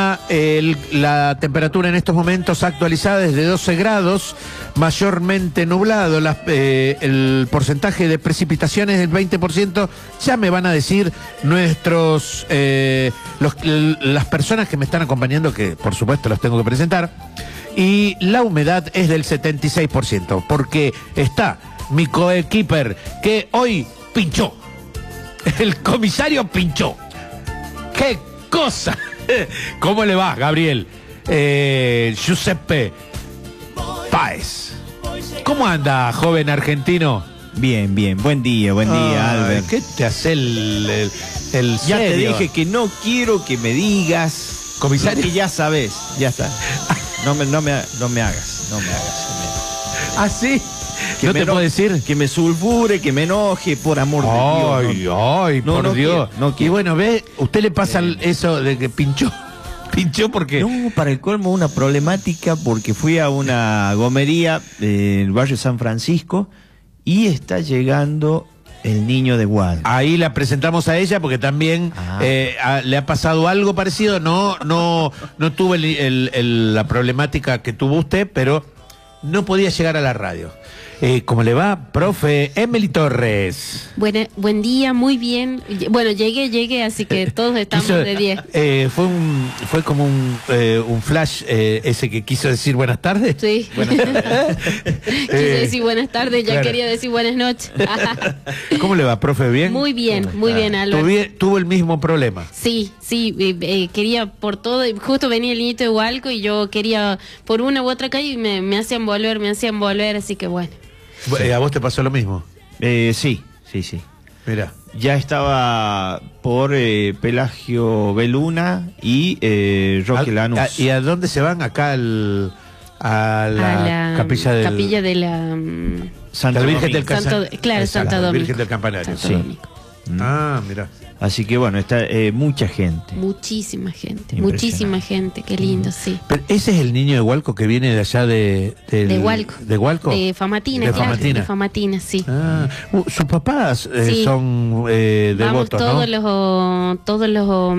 clima, la temperatura en estos momentos actualizada es de 12 grados, mayormente nublado, el porcentaje de precipitaciones del 20%, ya me van a decir las personas que me están acompañando, que por supuesto los tengo que presentar, y la humedad es del 76%, porque está mi coequiper que hoy pinchó, el comisario pinchó. ¡Qué cosa! ¿Cómo le va, Gabriel? Giuseppe Páez. ¿Cómo anda, joven argentino? Bien, bien. Buen día, Albert. ¿Qué te hace el Ya te serio? dije que no quiero que me digas, comisario, que ya sabes, ya está. No me hagas. ¿Ah, sí? Que ¿No me te puedo decir? Que me sulfure, que me enoje, por amor de Dios. Ay, por Dios. No quiero. Y bueno, ve, usted le pasa eso de que pinchó porque... No, para el colmo una problemática, porque fui a una gomería del barrio San Francisco y está llegando el niño de Walco. Ahí la presentamos a ella porque también le ha pasado algo parecido. No tuve la problemática que tuvo usted, pero no podía llegar a la radio. ¿Cómo le va, profe Emily Torres? Buen día, muy bien. Bueno, llegué, así que todos estamos de 10. Fue como un flash ese que quiso decir buenas tardes. Sí. Buenas tardes. Quiso decir buenas tardes, ya claro. Quería decir buenas noches. ¿Cómo le va, profe? ¿Bien? Muy bien, Álvaro. ¿Tuvo el mismo problema? Sí, quería por todo, justo venía el niñito de Hualco y yo quería por una u otra calle y me hacían volver, así que bueno. ¿A vos te pasó lo mismo? Sí. Mira. Ya estaba por Pelagio Beluna y Roque Lanús. ¿Y a dónde se van? Acá a la capilla de la Santa Virgen del Santo Domingo. Virgen del Campanario. Santo Domingo. Ah, mira. Así que bueno, está mucha gente. Muchísima gente, qué lindo, sí. Pero ese es el niño de Hualco que viene de allá de Hualco. ¿De Hualco? De Famatina, de claro. Famatina. De Famatina, sí. Sus papás sí. son devotos, ¿no? Todos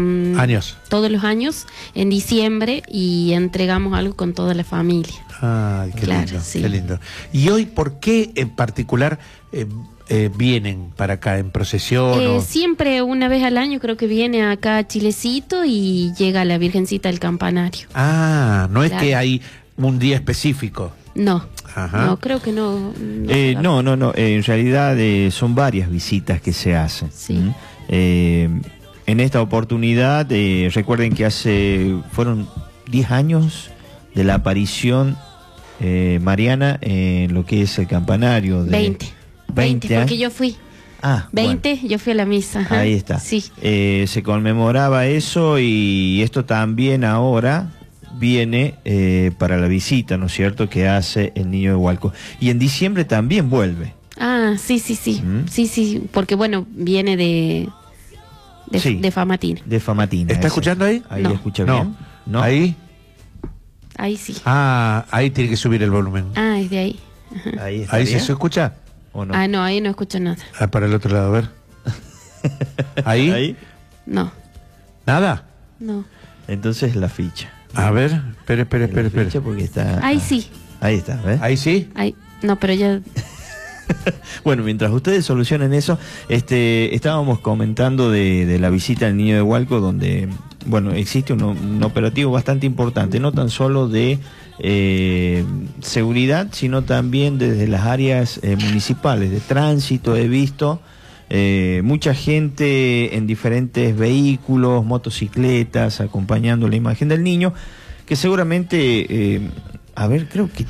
los años en diciembre y entregamos algo con toda la familia. Ay, qué claro, lindo, sí. qué lindo. ¿Y hoy por qué en particular vienen para acá en procesión? Siempre una vez al año creo que viene acá a Chilecito y llega la Virgencita del Campanario. No es que hay un día específico. No. Ajá. No, creo que no. No. En realidad son varias visitas que se hacen. Sí. En esta oportunidad, recuerden que fueron 10 años de la aparición mariana en lo que es el campanario. 20 porque yo fui. 20, bueno. Yo fui a la misa. Ajá. Ahí está. Sí. Se conmemoraba eso y esto también ahora viene para la visita, ¿no es cierto?, que hace el niño de Hualco. Y en diciembre también vuelve. Sí. Sí, porque bueno, viene de Famatina. De Famatina. ¿Está escuchando ahí? Ahí no. escucha bien. ¿No? ¿Ahí? Ahí sí. Ahí tiene que subir el volumen. Es de ahí. Ajá. ¿Ahí se escucha? ¿O no? No, ahí no escucho nada. Para el otro lado, a ver. ¿Ahí? No. ¿Nada? No. Entonces la ficha. A ver, espere. Porque está... Ahí sí. Ahí está, ¿ves? ¿Ahí sí? No, pero ya... Bueno, mientras ustedes solucionen eso, estábamos comentando de la visita al niño de Hualco, donde, bueno, existe un operativo bastante importante, no tan solo de seguridad, sino también desde las áreas municipales de tránsito. He visto mucha gente en diferentes vehículos, motocicletas, acompañando la imagen del niño, que seguramente, creo que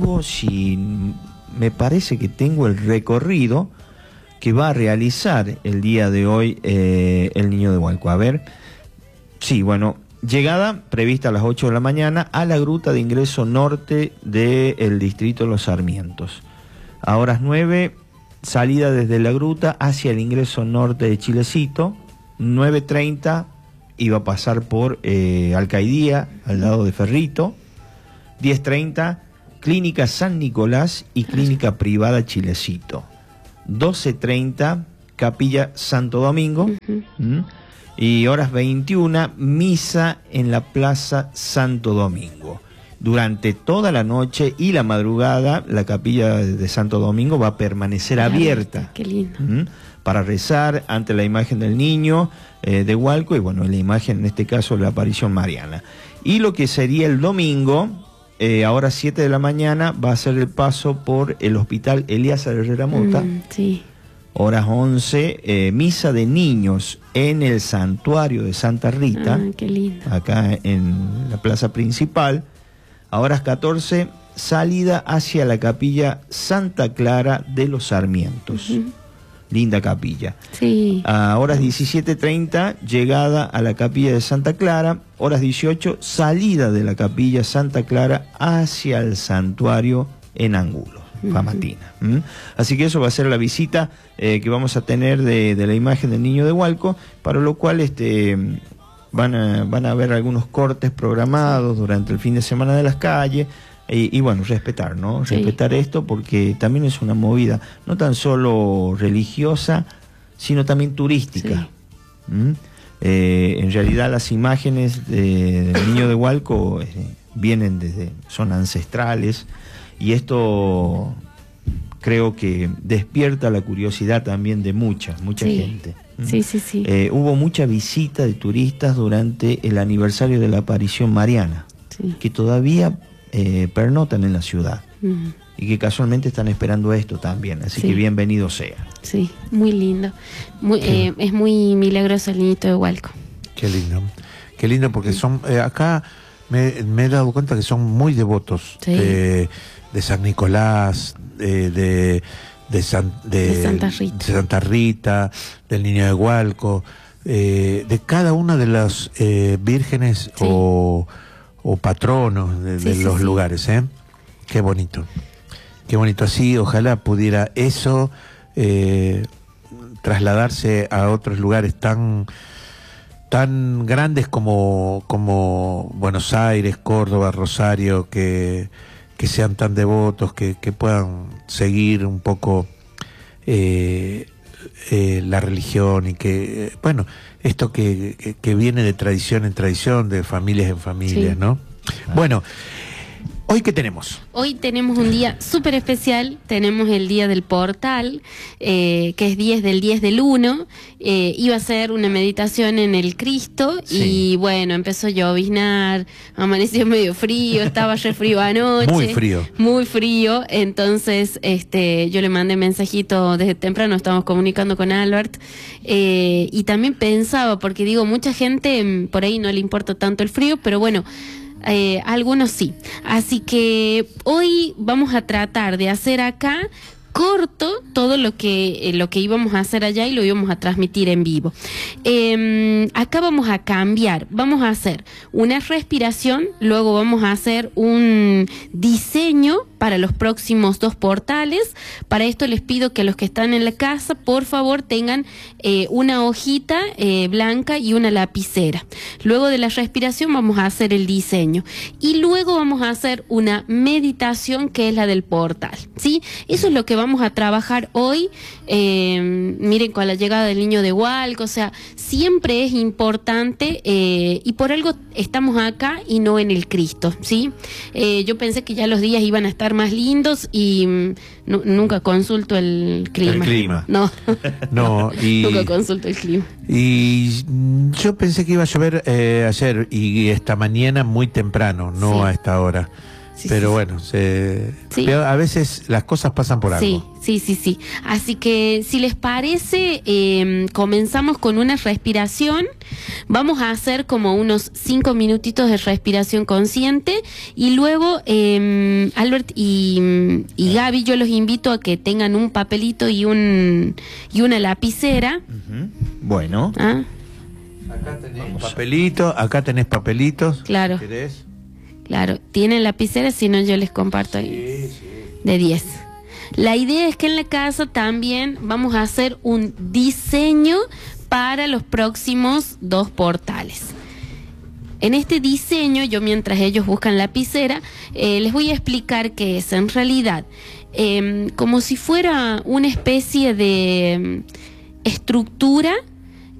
me parece que tengo el recorrido que va a realizar el día de hoy el niño de Hualco. Sí, bueno, llegada prevista a las 8 de la mañana a la gruta de ingreso norte del distrito de Los Sarmientos. A horas 9, salida desde la gruta hacia el ingreso norte de Chilecito. 9:30 iba a pasar por Alcaidía, al lado de Ferrito. 10:30, Clínica San Nicolás y Clínica Privada Chilecito. 12:30, Capilla Santo Domingo. Y horas 21, misa en la Plaza Santo Domingo. Durante toda la noche y la madrugada, la capilla de Santo Domingo va a permanecer abierta. Qué lindo. Para rezar ante la imagen del niño de Hualco y bueno, la imagen en este caso la aparición mariana. Y lo que sería el domingo, a horas 7 de la mañana, va a ser el paso por el Hospital Elíasar Herrera Mota. Sí. Horas 11, misa de niños en el santuario de Santa Rita, Qué lindo. acá en la plaza principal. A horas 14, salida hacia la capilla Santa Clara de los Sarmientos. Linda capilla. Sí. A horas 17:30, llegada a la capilla de Santa Clara. Horas 18, salida de la capilla Santa Clara hacia el santuario en Angulo, Famatina. Así que eso va a ser la visita que vamos a tener de la imagen del niño de Hualco, para lo cual van a haber algunos cortes programados durante el fin de semana de las calles. Y bueno, respetar, ¿no? Sí. Respetar esto porque también es una movida no tan solo religiosa, sino también turística. En realidad las imágenes del niño de Hualco son ancestrales, y esto creo que despierta la curiosidad también de mucha Sí. gente. Sí, sí, sí. Hubo mucha visita de turistas durante el aniversario de la aparición mariana, Sí. que todavía pernotan en la ciudad y que casualmente están esperando esto también, así Sí. que bienvenido sea. Sí, muy lindo. Es muy milagroso el niñito de Hualco. Qué lindo porque son, acá me he dado cuenta que son muy devotos Sí. de San Nicolás, de Santa Rita, del niño de Hualco, de cada una de las vírgenes Sí. o patronos de Sí, los sí. lugares, ¿eh? Qué bonito así, ojalá pudiera eso trasladarse a otros lugares tan grandes como Buenos Aires, Córdoba, Rosario, que sean tan devotos, que puedan seguir un poco la religión, y que, bueno, esto que viene de tradición en tradición, de familias en familias, Sí. ¿no? Bueno, ¿hoy qué tenemos? Hoy tenemos un día súper especial, tenemos el día del portal, que es 10 del 10 del 1, iba a ser una meditación en el Cristo, Sí. y bueno, empezó a lloviznar, amaneció medio frío, estaba re frío anoche. Muy frío. Muy frío, entonces yo le mandé mensajito desde temprano, estábamos comunicando con Albert, y también pensaba, porque digo, mucha gente por ahí no le importa tanto el frío, pero bueno, algunos sí. Así que hoy vamos a tratar de hacer acá corto todo lo que íbamos a hacer allá, y lo íbamos a transmitir en vivo. Acá vamos a cambiar, vamos a hacer una respiración, luego vamos a hacer un diseño para los próximos 2 portales. Para esto les pido que los que están en la casa, por favor, tengan una hojita blanca y una lapicera. Luego de la respiración vamos a hacer el diseño, y luego vamos a hacer una meditación, que es la del portal, ¿sí? Eso es lo que vamos a trabajar hoy. Miren, con la llegada del niño de Hualco, o sea, siempre es importante, y por algo estamos acá y no en el Cristo, ¿sí? Yo pensé que ya los días iban a estar más lindos, y nunca consulto el clima. El clima. No, No, nunca consulto el clima. y yo pensé que iba a llover ayer y esta mañana muy temprano, no Sí. a esta hora. Sí, Pero sí, bueno, Sí. pero a veces las cosas pasan por Sí, algo. sí. Así que, si les parece, comenzamos con una respiración. Vamos a hacer como unos 5 minutitos de respiración consciente, y luego Albert y Gaby, yo los invito a que tengan un papelito y una lapicera. Bueno, ¿Ah? Acá tenés papelitos. Claro. ¿Querés? Claro, tienen lapiceras, si no yo les comparto ahí. De 10. La idea es que en la casa también vamos a hacer un diseño para los próximos 2 portales. En este diseño, yo mientras ellos buscan lapicera, les voy a explicar qué es. En realidad, como si fuera una especie de estructura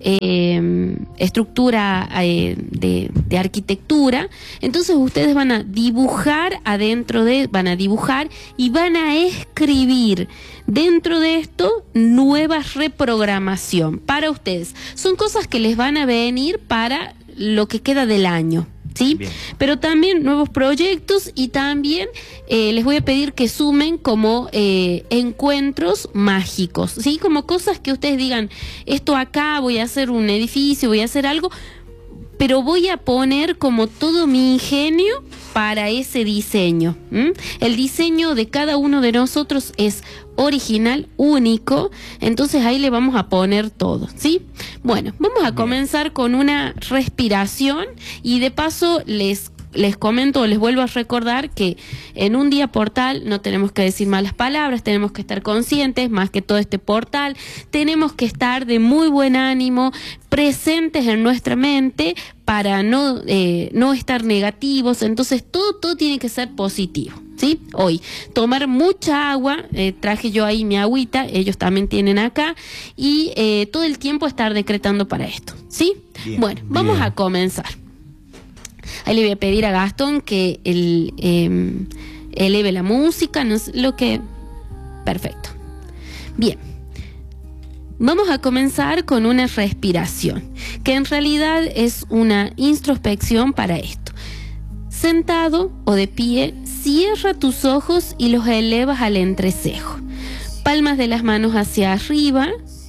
estructura de arquitectura. Entonces ustedes van a dibujar van a dibujar y van a escribir dentro de esto nueva reprogramación para ustedes. Son cosas que les van a venir para lo que queda del año. ¿Sí? Bien. Pero también nuevos proyectos y también les voy a pedir que sumen como encuentros mágicos, ¿sí? Como cosas que ustedes digan, esto acá, voy a hacer un edificio, voy a hacer algo, pero voy a poner como todo mi ingenio para ese diseño. El diseño de cada uno de nosotros es original, único, entonces ahí le vamos a poner todo, ¿sí? Bueno, vamos a comenzar con una respiración y de paso les comento, les vuelvo a recordar que en un día portal no tenemos que decir malas palabras, tenemos que estar conscientes, más que todo este portal, tenemos que estar de muy buen ánimo, presentes en nuestra mente para no estar negativos, entonces todo tiene que ser positivo, ¿sí? Hoy, tomar mucha agua, traje yo ahí mi agüita, ellos también tienen acá, y todo el tiempo estar decretando para esto, ¿sí? Bien, bueno, vamos a comenzar. Ahí le voy a pedir a Gastón que eleve la música, no sé, lo que... Perfecto. Bien. Vamos a comenzar con una respiración, que en realidad es una introspección para esto. Sentado o de pie, cierra tus ojos y los elevas al entrecejo. Palmas de las manos hacia arriba.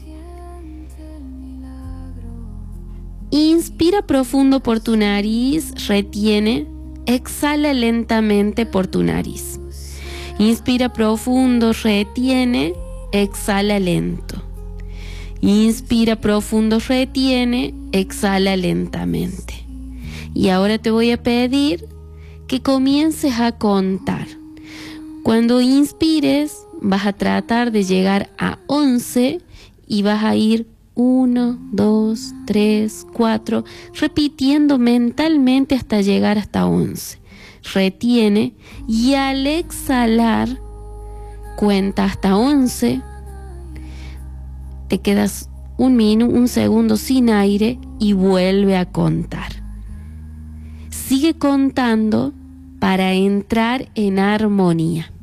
Inspira profundo por tu nariz, retiene, exhala lentamente por tu nariz. Inspira profundo, retiene, exhala lento. Inspira profundo, retiene, exhala lentamente. Y ahora te voy a pedir que comiences a contar. Cuando inspires, vas a tratar de llegar a 11 y vas a ir 1, 2, 3, 4, repitiendo mentalmente hasta llegar hasta 11. Retiene y al exhalar, cuenta hasta 11. Te quedas un segundo sin aire y vuelve a contar. Sigue contando para entrar en armonía.